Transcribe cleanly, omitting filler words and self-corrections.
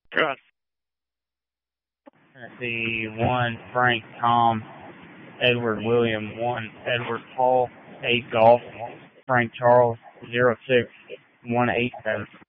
Trust. Let's see, 1 Frank Tom Edward William, 1 Edward Paul 8 Golf Frank Charles 06 187.